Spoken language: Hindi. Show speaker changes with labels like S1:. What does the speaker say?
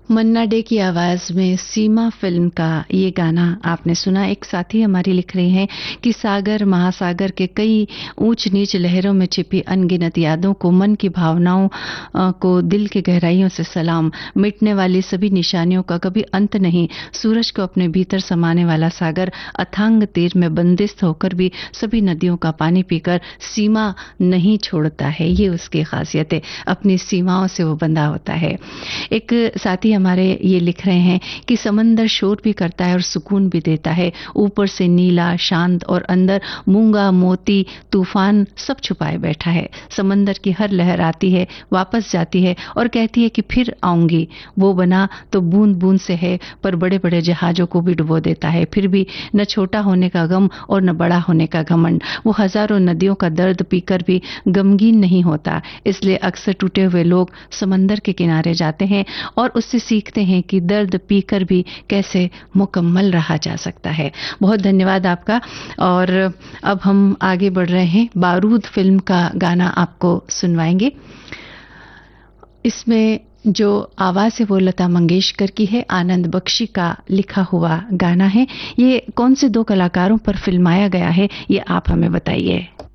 S1: मन्ना डे की आवाज में सीमा फिल्म का ये गाना आपने सुना। एक साथी हमारी लिख रही हैं कि सागर महासागर के कई ऊंच नीच लहरों में छिपी अनगिनत यादों को, मन की भावनाओं को दिल की गहराइयों से सलाम। मिटने वाली सभी निशानियों का कभी अंत नहीं। सूरज को अपने भीतर समाने वाला सागर अथांग तीर में बंदिस्त होकर भी सभी नदियों का पानी पीकर सीमा नहीं छोड़ता है। ये उसकी खासियत है, अपनी सीमाओं से वो बंधा होता है। एक साथी हमारे ये लिख रहे हैं कि समंदर शोर भी करता है और सुकून भी देता है। ऊपर से नीला शांत और अंदर मूंगा मोती तूफान सब छुपाए बैठा है। समंदर की हर लहर आती है, वापस जाती है और कहती है कि फिर आऊंगी। वो बना तो बूंद बूंद से है, पर बड़े बड़े जहाजों को भी डुबो देता है। फिर भी न छोटा होने का गम और न बड़ा होने का घमंड। वो हजारों नदियों का दर्द पीकर भी गमगीन नहीं होता। इसलिए अक्सर टूटे हुए लोग समंदर के किनारे जाते हैं और उससे सीखते हैं कि दर्द पीकर भी कैसे मुकम्मल रहा जा सकता है। बहुत धन्यवाद आपका। और अब हम आगे बढ़ रहे हैं, बारूद फिल्म का गाना आपको सुनवाएंगे। इसमें जो आवाज है वो लता मंगेशकर की है, आनंद बख्शी का लिखा हुआ गाना है। ये कौन से दो कलाकारों पर फिल्माया गया है, ये आप हमें बताइए।